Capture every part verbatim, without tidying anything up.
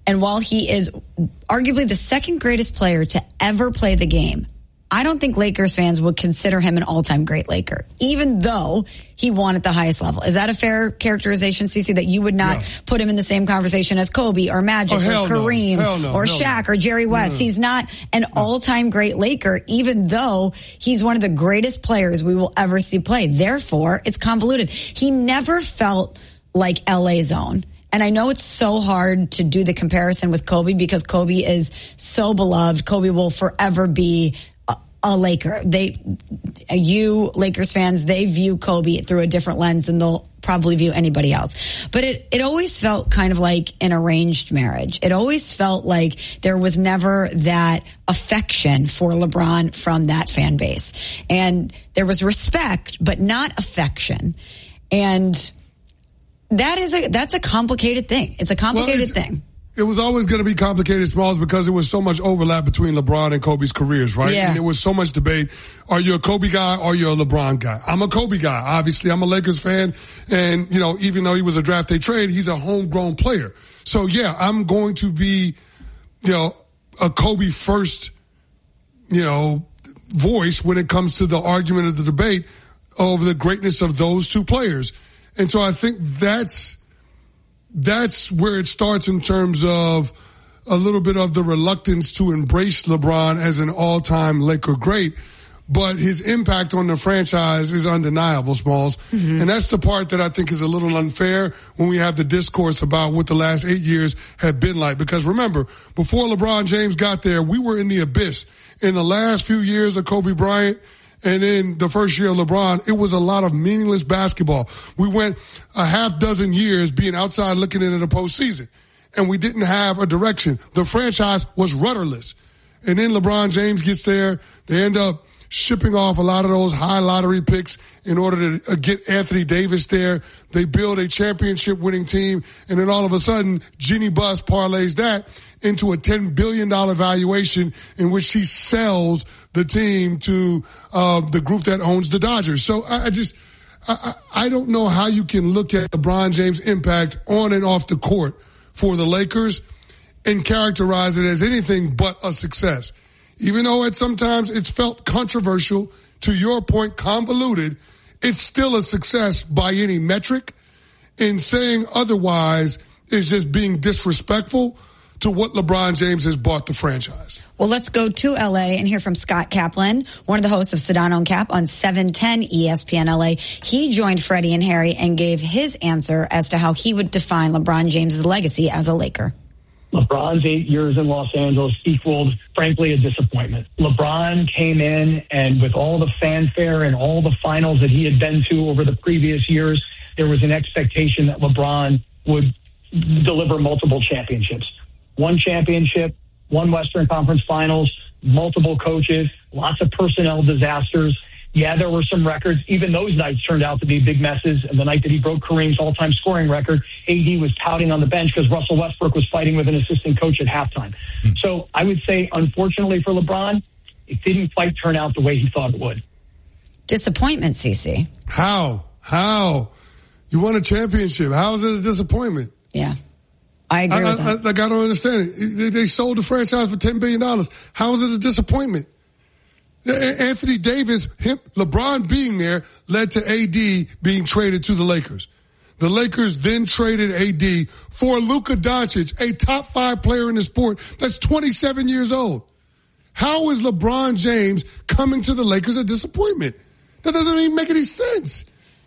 And while he is arguably the second greatest player to ever play the game, I don't think Lakers fans would consider him an all-time great Laker, even though he won at the highest level. Is that a fair characterization, Cece, that you would not no. put him in the same conversation as Kobe or Magic oh, or Kareem no. no, or Shaq no. or Jerry West? No. He's not an no. all-time great Laker, even though he's one of the greatest players we will ever see play. Therefore, it's convoluted. He never felt like L A's own. And I know it's so hard to do the comparison with Kobe because Kobe is so beloved. Kobe will forever be a Laker. They, you Lakers fans, they view Kobe through a different lens than they'll probably view anybody else. But it, it always felt kind of like an arranged marriage. It always felt like there was never that affection for LeBron from that fan base. And there was respect, but not affection. And that is a, that's a complicated thing. It's a complicated well, it's, thing. It was always going to be complicated, Smalls, because there was so much overlap between LeBron and Kobe's careers, right? Yeah. And there was so much debate. Are you a Kobe guy or are you a LeBron guy? I'm a Kobe guy. Obviously, I'm a Lakers fan. And, you know, even though he was a draft day trade, he's a homegrown player. So, yeah, I'm going to be, you know, a Kobe first, you know, voice when it comes to the argument of the debate over the greatness of those two players. And so I think that's, That's where it starts in terms of a little bit of the reluctance to embrace LeBron as an all-time Laker great. But his impact on the franchise is undeniable, Smalls. Mm-hmm. And that's the part that I think is a little unfair when we have the discourse about what the last eight years have been like. Because remember, before LeBron James got there, we were in the abyss. In the last few years of Kobe Bryant, and in the first year of LeBron, it was a lot of meaningless basketball. We went a half dozen years being outside looking into the postseason, and we didn't have a direction. The franchise was rudderless. And then LeBron James gets there. They end up shipping off a lot of those high lottery picks in order to get Anthony Davis there. They build a championship winning team, and then all of a sudden, Jeannie Buss parlays that into a ten billion dollars valuation in which he sells the team to uh, the group that owns the Dodgers. So I, I just, I, I don't know how you can look at LeBron James' impact on and off the court for the Lakers and characterize it as anything but a success. Even though at sometimes it's felt controversial, to your point, convoluted, it's still a success by any metric. And saying otherwise is just being disrespectful to what LeBron James has bought the franchise. Well, let's go to L A and hear from Scott Kaplan, one of the hosts of Sedano and Cap on seven ten E S P N L A. He joined Freddie and Harry and gave his answer as to how he would define LeBron James' legacy as a Laker. LeBron's eight years in Los Angeles equaled, frankly, a disappointment. LeBron came in, and with all the fanfare and all the finals that he had been to over the previous years, there was an expectation that LeBron would deliver multiple championships. One championship, one Western Conference Finals, multiple coaches, lots of personnel disasters. Yeah, there were some records. Even those nights turned out to be big messes. And the night that he broke Kareem's all-time scoring record, A D was pouting on the bench because Russell Westbrook was fighting with an assistant coach at halftime. Mm. So I would say, unfortunately for LeBron, it didn't quite turn out the way he thought it would. Disappointment, Cece. How? How? You won a championship. How is it a disappointment? Yeah. I agree I, with I, that. I, like, I don't understand it. They, they sold the franchise for ten billion dollars. How is it a disappointment? Anthony Davis, him, LeBron being there led to A D being traded to the Lakers. The Lakers then traded A D for Luka Doncic, a top five player in the sport that's twenty-seven years old. How is LeBron James coming to the Lakers a disappointment? That doesn't even make any sense.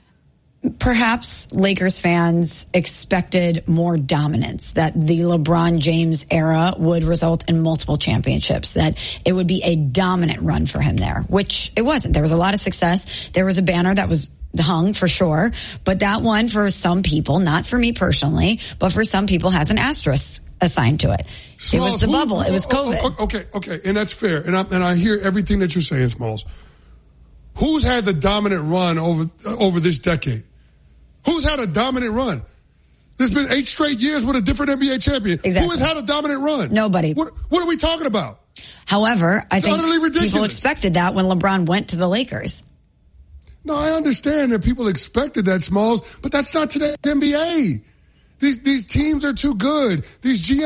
Perhaps Lakers fans expected more dominance, that the LeBron James era would result in multiple championships, that it would be a dominant run for him there, which it wasn't. There was a lot of success. There was a banner that was hung for sure, but that one for some people, not for me personally, but for some people has an asterisk assigned to it. Smalls, it was the who, bubble. It was COVID. Okay, okay, and that's fair. And I, and I hear everything that you're saying, Smalls. Who's had the dominant run over over this decade? Who's had a dominant run? There's been eight straight years with a different N B A champion. Exactly. Who has had a dominant run? Nobody. What, what are we talking about? However, I it's think people ridiculous. expected that when LeBron went to the Lakers. No, I understand that people expected that, Smalls, but that's not today's N B A. These these teams are too good. These G